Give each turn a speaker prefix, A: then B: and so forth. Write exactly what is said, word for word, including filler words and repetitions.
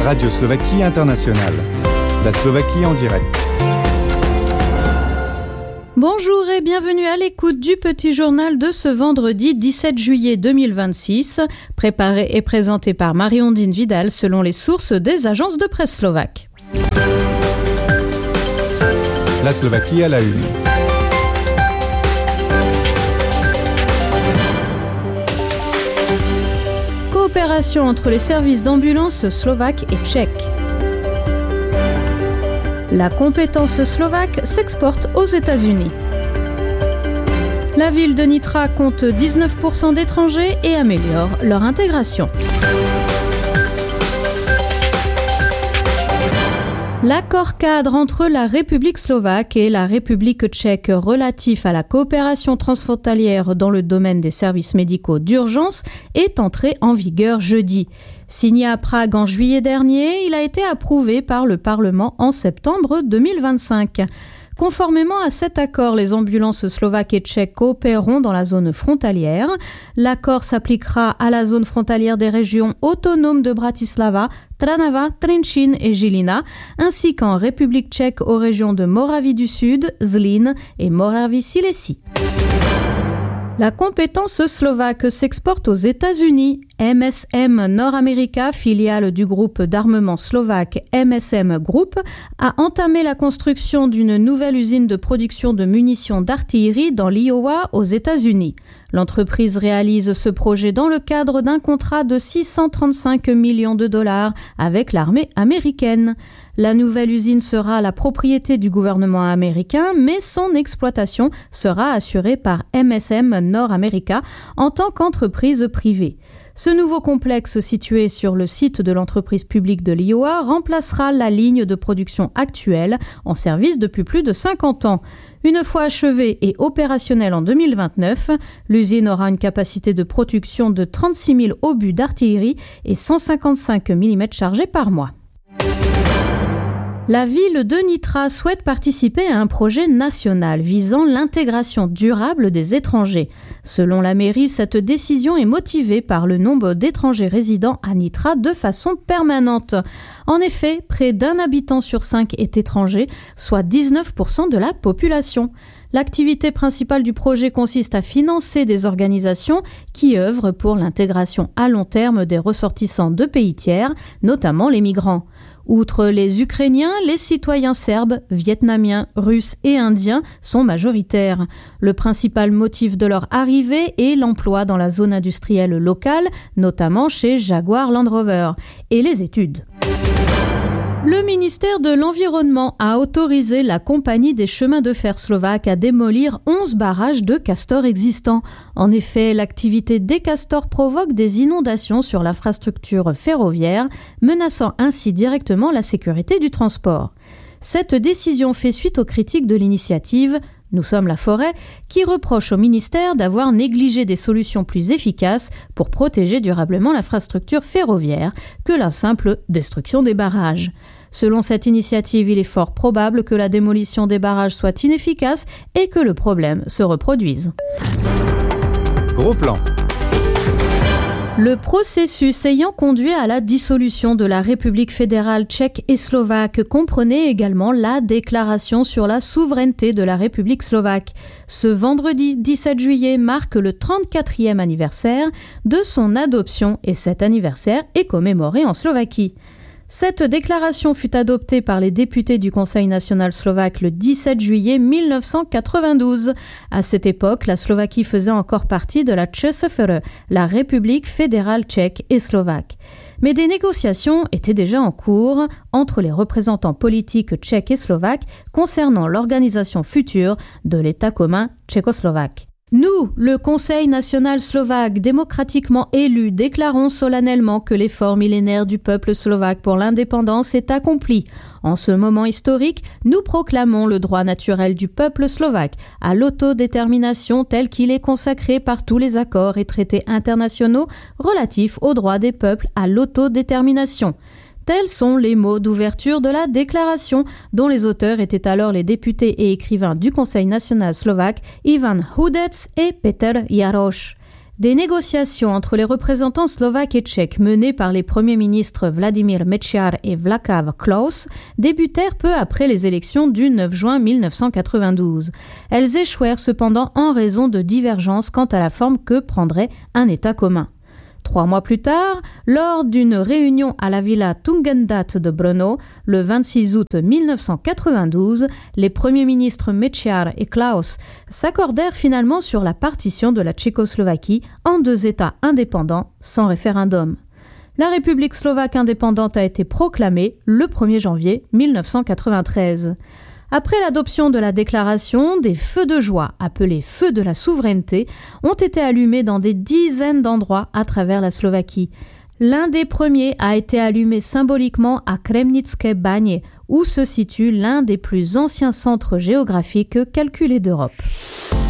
A: Radio Slovaquie Internationale. La Slovaquie en direct.
B: Bonjour et bienvenue à l'écoute du petit journal de ce vendredi dix-sept juillet deux mille vingt-six, préparé et présenté par Marie-Ondine Vidal selon les sources des agences de presse slovaques.
A: La Slovaquie à la une.
B: Coopération entre les services d'ambulance slovaques et tchèques. La compétence slovaque s'exporte aux États-Unis. La ville de Nitra compte dix-neuf pour cent d'étrangers et améliore leur intégration. L'accord cadre entre la République slovaque et la République tchèque relatif à la coopération transfrontalière dans le domaine des services médicaux d'urgence est entré en vigueur jeudi. Signé à Prague en juillet dernier, il a été approuvé par le Parlement en septembre deux mille vingt-cinq. Conformément à cet accord, les ambulances slovaques et tchèques coopéreront dans la zone frontalière. L'accord s'appliquera à la zone frontalière des régions autonomes de Bratislava, Trnava, Trenčín et Žilina, ainsi qu'en République tchèque aux régions de Moravie du Sud, Zlín et Moravie-Silésie. La compétence slovaque s'exporte aux États-Unis. M S M North America, filiale du groupe d'armement slovaque M S M Group, a entamé la construction d'une nouvelle usine de production de munitions d'artillerie dans l'Iowa aux États-Unis. L'entreprise réalise ce projet dans le cadre d'un contrat de six cent trente-cinq millions de dollars avec l'armée américaine. La nouvelle usine sera la propriété du gouvernement américain, mais son exploitation sera assurée par M S M North America en tant qu'entreprise privée. Ce nouveau complexe situé sur le site de l'entreprise publique de l'Iowa remplacera la ligne de production actuelle en service depuis plus de cinquante ans. Une fois achevée et opérationnelle en deux mille vingt-neuf, l'usine aura une capacité de production de trente-six mille obus d'artillerie et cent cinquante-cinq millimètres chargés par mois. La ville de Nitra souhaite participer à un projet national visant l'intégration durable des étrangers. Selon la mairie, cette décision est motivée par le nombre d'étrangers résidant à Nitra de façon permanente. En effet, près d'un habitant sur cinq est étranger, soit dix-neuf pour cent de la population. L'activité principale du projet consiste à financer des organisations qui œuvrent pour l'intégration à long terme des ressortissants de pays tiers, notamment les migrants. Outre les Ukrainiens, les citoyens serbes, vietnamiens, russes et indiens sont majoritaires. Le principal motif de leur arrivée est l'emploi dans la zone industrielle locale, notamment chez Jaguar Land Rover, et les études. Le ministère de l'Environnement a autorisé la compagnie des chemins de fer slovaques à démolir onze barrages de castors existants. En effet, l'activité des castors provoque des inondations sur l'infrastructure ferroviaire, menaçant ainsi directement la sécurité du transport. Cette décision fait suite aux critiques de l'initiative « Nous sommes la forêt » qui reproche au ministère d'avoir négligé des solutions plus efficaces pour protéger durablement l'infrastructure ferroviaire que la simple destruction des barrages. Selon cette initiative, il est fort probable que la démolition des barrages soit inefficace et que le problème se reproduise.
A: Gros plan.
B: Le processus ayant conduit à la dissolution de la République fédérale tchèque et slovaque comprenait également la déclaration sur la souveraineté de la République slovaque. Ce vendredi dix-sept juillet marque le trente-quatrième anniversaire de son adoption et cet anniversaire est commémoré en Slovaquie. Cette déclaration fut adoptée par les députés du Conseil national slovaque le dix-sept juillet mille neuf cent quatre-vingt-douze. À cette époque, la Slovaquie faisait encore partie de la ČSFR, la République fédérale tchèque et slovaque. Mais des négociations étaient déjà en cours entre les représentants politiques tchèques et slovaques concernant l'organisation future de l'État commun tchécoslovaque. Nous, le Conseil national slovaque démocratiquement élu, déclarons solennellement que l'effort millénaire du peuple slovaque pour l'indépendance est accompli. En ce moment historique, nous proclamons le droit naturel du peuple slovaque à l'autodétermination tel qu'il est consacré par tous les accords et traités internationaux relatifs aux droits des peuples à l'autodétermination. Tels sont les mots d'ouverture de la déclaration, dont les auteurs étaient alors les députés et écrivains du Conseil national slovaque Ivan Hudec et Peter Jaroš. Des négociations entre les représentants slovaques et tchèques menées par les premiers ministres Vladimír Mečiar et Václav Klaus débutèrent peu après les élections du neuf juin mille neuf cent quatre-vingt-douze. Elles échouèrent cependant en raison de divergences quant à la forme que prendrait un État commun. Trois mois plus tard, lors d'une réunion à la villa Tugendhat de Brno, le vingt-six août mille neuf cent quatre-vingt-douze, les premiers ministres Mečiar et Klaus s'accordèrent finalement sur la partition de la Tchécoslovaquie en deux États indépendants sans référendum. La République slovaque indépendante a été proclamée le premier janvier mille neuf cent quatre-vingt-treize. Après l'adoption de la déclaration, des feux de joie, appelés feux de la souveraineté, ont été allumés dans des dizaines d'endroits à travers la Slovaquie. L'un des premiers a été allumé symboliquement à Kremnické bane, où se situe l'un des plus anciens centres géographiques calculés d'Europe.